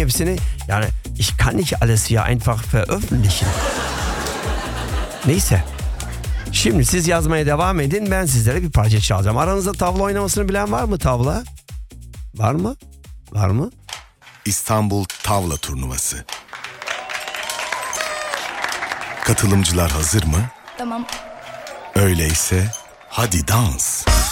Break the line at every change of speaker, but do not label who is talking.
hepsini. Yani ich kann nicht alles hier einfach veröffentlichen. Neyse. Şimdi siz yazmaya devam edin. Ben sizlere bir parça çalacağım. Aranızda tavla oynamasını bilen var mı tavla? Var mı? Var mı?
İstanbul Tavla Turnuvası. Katılımcılar hazır mı?
Tamam.
Öyleyse hadi dans.